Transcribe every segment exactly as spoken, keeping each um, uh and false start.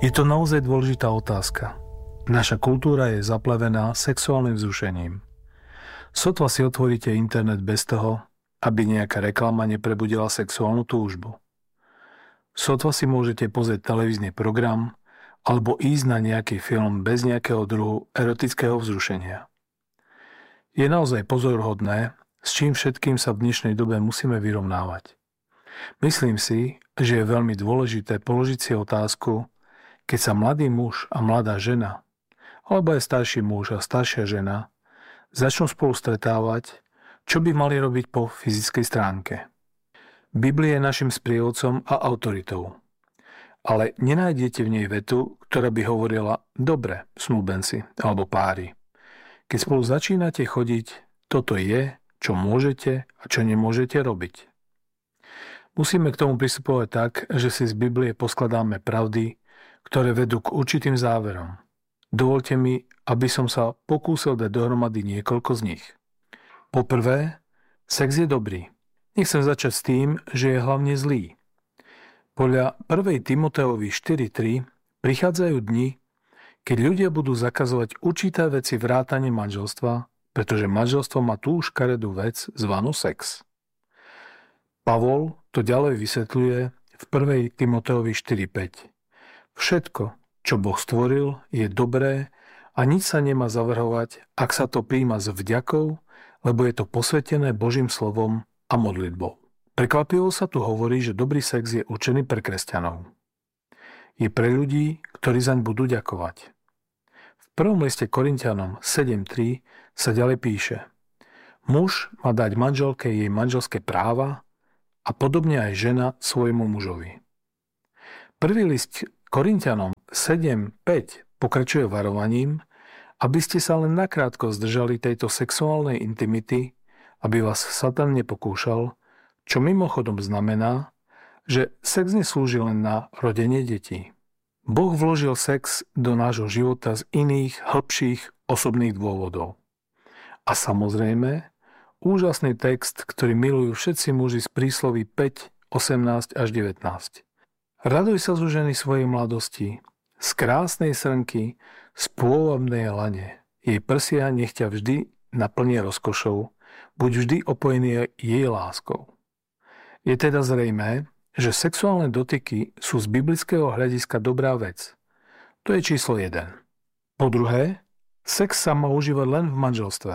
Je to naozaj dôležitá otázka. Naša kultúra je zaplevená sexuálnym vzrušením. Sotva si otvoríte internet bez toho, aby nejaká reklama neprebudila sexuálnu túžbu. Sotva si môžete pozrieť televízny program alebo ísť na nejaký film bez nejakého druhu erotického vzrušenia. Je naozaj pozoruhodné, s čím všetkým sa v dnešnej dobe musíme vyrovnávať. Myslím si, že je veľmi dôležité položiť si otázku, keď sa mladý muž a mladá žena, alebo aj starší muž a staršia žena, začnú spolu stretávať, čo by mali robiť po fyzickej stránke. Biblia je našim sprievodcom a autoritou. Ale nenájdete v nej vetu, ktorá by hovorila: dobre, snúbenci alebo pári. Keď spolu začínate chodiť, toto je, čo môžete a čo nemôžete robiť. Musíme k tomu pristupovať tak, že si z Biblie poskladáme pravdy, ktoré vedú k určitým záverom. Dovoľte mi, aby som sa pokúsil dať dohromady niekoľko z nich. Poprvé, sex je dobrý. Nechcem začať s tým, že je hlavne zlý. Podľa prvej Timoteovi štyri tri prichádzajú dni, keď ľudia budú zakazovať určité veci vrátane manželstva, pretože manželstvo má tú škaredú vec zvanú sex. Pavol to ďalej vysvetľuje v prvej Timoteovi štyri päť. Všetko, čo Boh stvoril, je dobré a nič sa nemá zavrhovať, ak sa to prijíma s vďakou, lebo je to posvetené Božím slovom a modlitbou. Prekvapivo sa tu hovorí, že dobrý sex je určený pre kresťanov. Je pre ľudí, ktorí zaň budú ďakovať. V prvom liste Korinťanom sedem tri sa ďalej píše: muž má dať manželke jej manželské práva a podobne aj žena svojmu mužovi. Prvý list Korinťanom sedem päť pokračuje varovaním, aby ste sa len nakrátko zdržali tejto sexuálnej intimity, aby vás Satan nepokúšal, čo mimochodom znamená, že sex neslúži len na rodenie detí. Boh vložil sex do nášho života z iných, hlbších osobných dôvodov. A samozrejme, úžasný text, ktorý milujú všetci muži z prísloví päť osemnásť až devätnásť. Raduj sa zo ženy svojej mladosti, z krásnej srnky, z pôvabnej lane. Jej prsia nech ťa vždy naplnia rozkošou, buď vždy opojený jej láskou. Je teda zrejmé, že sexuálne dotyky sú z biblického hľadiska dobrá vec. To je číslo jeden. Po druhé, sex sa má užívať len v manželstve.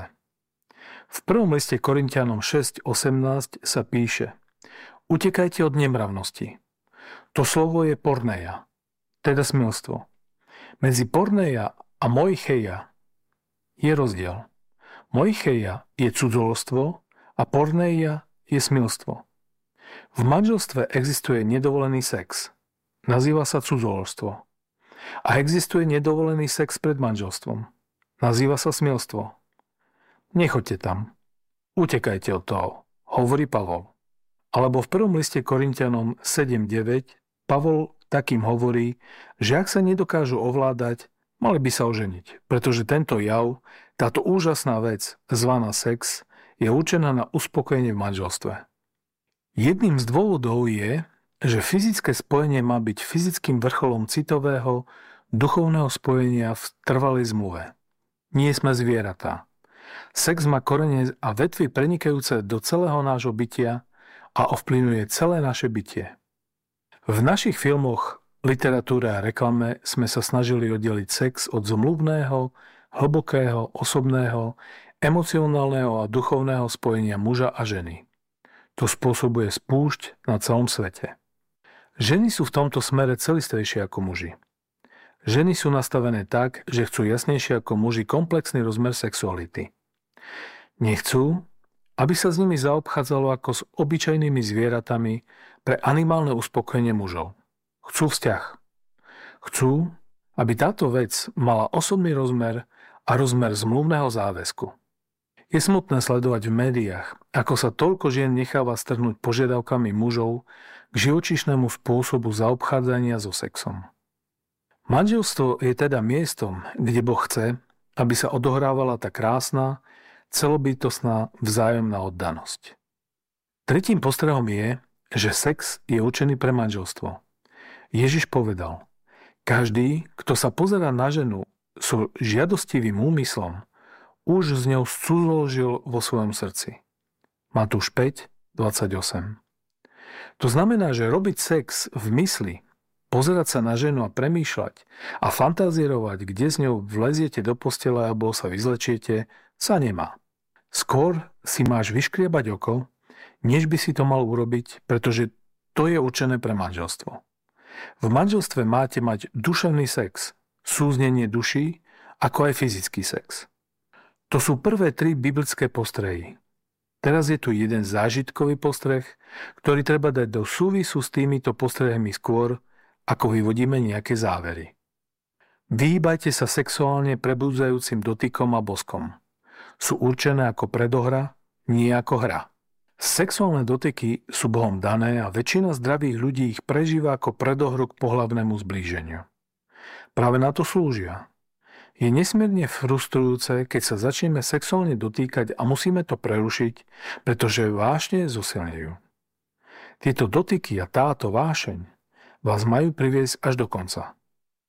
V prvom liste Korinťanom šesť osemnásť sa píše: utekajte od nemravnosti. To slovo je porneia, teda smilstvo. Medzi porneia a moicheia je rozdiel. Moicheia je cudzolostvo a porneia je smilstvo. V manželstve existuje nedovolený sex. Nazýva sa cudzolostvo. A existuje nedovolený sex pred manželstvom. Nazýva sa smilstvo. Nechoďte tam. Utekajte od toho, hovorí Pavol. Alebo v prvom liste Korinťanom sedem deväť Pavol takým hovorí, že ak sa nedokážu ovládať, mali by sa oženiť, pretože tento jav, táto úžasná vec, zvaná sex, je určená na uspokojenie v manželstve. Jedným z dôvodov je, že fyzické spojenie má byť fyzickým vrcholom citového, duchovného spojenia v trvalej zmluve. Nie sme zvieratá. Sex má korene a vetvy prenikajúce do celého nášho bytia a ovplyvňuje celé naše bytie. V našich filmoch, literatúre a reklame sme sa snažili oddeliť sex od zmluvného, hlbokého, osobného, emocionálneho a duchovného spojenia muža a ženy. To spôsobuje spúšť na celom svete. Ženy sú v tomto smere celistvejšie ako muži. Ženy sú nastavené tak, že chcú jasnejšie ako muži komplexný rozmer sexuality. Nechcú, aby sa s nimi zaobchádzalo ako s obyčajnými zvieratami pre animálne uspokojenie mužov. Chcú vzťah. Chcú, aby táto vec mala osobný rozmer a rozmer zmluvného záväzku. Je smutné sledovať v médiách, ako sa toľko žien necháva strhnúť požiadavkami mužov k živočíšnemu spôsobu zaobchádzania so sexom. Manželstvo je teda miestom, kde Boh chce, aby sa odohrávala tá krásna, celobytostná vzájomná oddanosť. Tretím postrehom je, že sex je určený pre manželstvo. Ježiš povedal: Každý, kto sa pozerá na ženu so žiadostivým úmyslom, už s ňou súložil vo svojom srdci. Matúš päť, dvadsaťosem. To znamená, že robiť sex v mysli, pozerať sa na ženu a premýšľať a fantazírovať, kde s ňou vleziete do postele alebo sa vyzlečiete, sa nemá. Skôr si máš vyškriebať oko, než by si to mal urobiť, pretože to je určené pre manželstvo. V manželstve máte mať duševný sex, súznenie duší, ako aj fyzický sex. To sú prvé tri biblické postrehy. Teraz je tu jeden zážitkový postreh, ktorý treba dať do súvisu s týmito postrehmi skôr, ako vyvodíme nejaké závery. Vyhýbajte sa sexuálne prebudzajúcim dotykom a boskom. Sú určené ako predohra, nie ako hra. Sexuálne dotyky sú Bohom dané a väčšina zdravých ľudí ich prežíva ako predohru k pohlavnému zblíženiu. Práve na to slúžia. Je nesmierne frustrujúce, keď sa začneme sexuálne dotýkať a musíme to prerušiť, pretože vášne zosilňujú. Tieto dotyky a táto vášeň vás majú priviesť až do konca.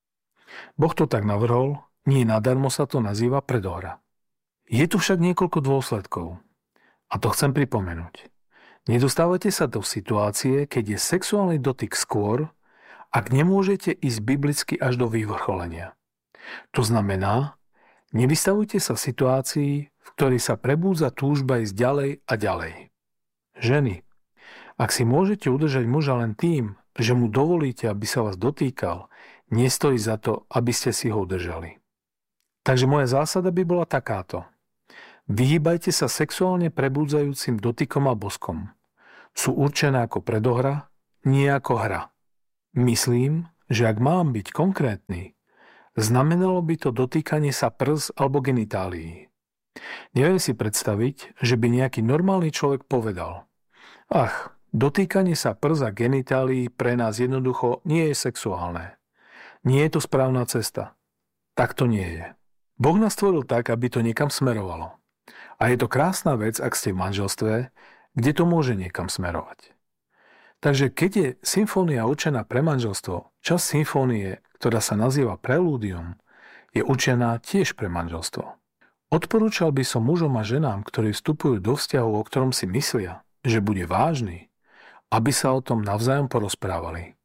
Boh to tak navrhol, nie nadarmo sa to nazýva predohra. Je tu však niekoľko dôsledkov. A to chcem pripomenúť. Nedostávate sa do situácie, keď je sexuálny dotyk skôr, ak nemôžete ísť biblicky až do vyvrcholenia. To znamená, nevystavujte sa situácii, v ktorej sa prebúdza túžba ísť ďalej a ďalej. Ženy, ak si môžete udržať muža len tým, že mu dovolíte, aby sa vás dotýkal, nestojí za to, aby ste si ho udržali. Takže moja zásada by bola takáto. Vyhýbajte sa sexuálne prebúdzajúcim dotykom a boskom. Sú určené ako predohra, nie ako hra. Myslím, že ak mám byť konkrétny, znamenalo by to dotýkanie sa prs alebo genitálií. Neviem si predstaviť, že by nejaký normálny človek povedal: Ach, dotýkanie sa prs a genitálií pre nás jednoducho nie je sexuálne. Nie je to správna cesta. Tak to nie je. Boh nás stvoril tak, aby to niekam smerovalo. A je to krásna vec, ak ste v manželstve, kde to môže niekam smerovať. Takže keď je symfónia určená pre manželstvo, časť symfónie, ktorá sa nazýva prelúdium, je určená tiež pre manželstvo. Odporúčal by som mužom a ženám, ktorí vstupujú do vzťahu, o ktorom si myslia, že bude vážny, aby sa o tom navzájom porozprávali.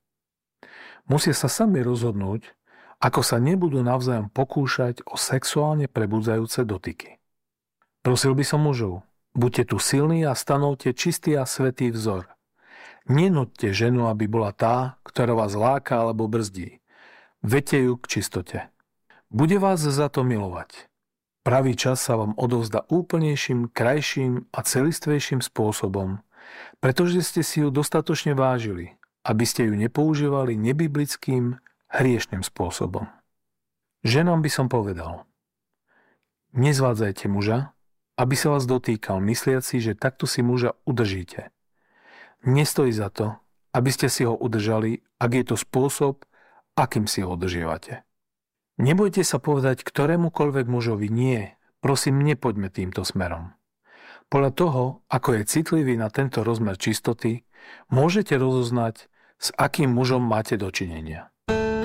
Musia sa sami rozhodnúť, ako sa nebudú navzájom pokúšať o sexuálne prebudzajúce dotyky. Prosil by som mužov, buďte tu silní a stanovte čistý a svätý vzor. Nenúťte ženu, aby bola tá, ktorá vás láka alebo brzdí. Veďte ju k čistote. Bude vás za to milovať. Pravý čas sa vám odovzdá úplnejším, krajším a celistvejším spôsobom, pretože ste si ju dostatočne vážili, aby ste ju nepoužívali nebiblickým, hriešným spôsobom. Ženám by som povedal: nezvádzajte muža, aby sa vás dotýkal, mysliaci, že takto si muža udržíte. Nestojí za to, aby ste si ho udržali, ak je to spôsob, akým si ho udržiavate. Nebojte sa povedať ktorémukoľvek mužovi nie, prosím, nepoďme týmto smerom. Podľa toho, ako je citlivý na tento rozmer čistoty, môžete rozoznať, s akým mužom máte dočinenia.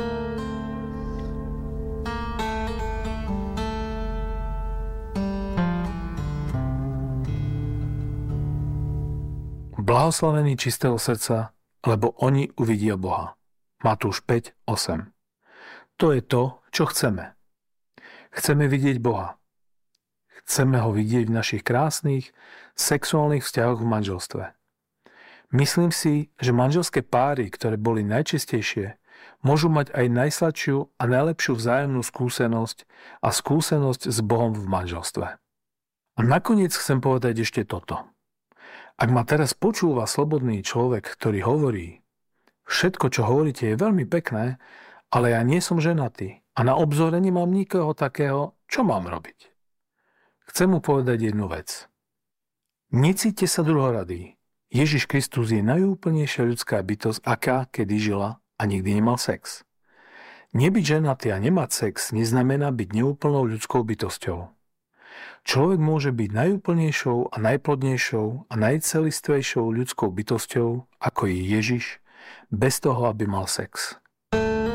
Blahoslavení čistého srdca, lebo oni uvidia Boha. Matúš päť osem. To je to, čo chceme. Chceme vidieť Boha. Chceme ho vidieť v našich krásnych, sexuálnych vzťahoch v manželstve. Myslím si, že manželské páry, ktoré boli najčistejšie, môžu mať aj najsladšiu a najlepšiu vzájomnú skúsenosť a skúsenosť s Bohom v manželstve. A nakoniec chcem povedať ešte toto. Ak ma teraz počúva slobodný človek, ktorý hovorí: všetko, čo hovoríte, je veľmi pekné, ale ja nie som ženatý a na obzore nemám nikoho takého, čo mám robiť? Chcem mu povedať jednu vec. Necíťte sa druhoradí. Ježiš Kristus je najúplnejšia ľudská bytosť, aká kedy žila a nikdy nemal sex. Nebyť ženatý a nemať sex neznamená byť neúplnou ľudskou bytosťou. Človek môže byť najúplnejšou a najplodnejšou a najcelistvejšou ľudskou bytosťou, ako je Ježiš, bez toho, aby mal sex.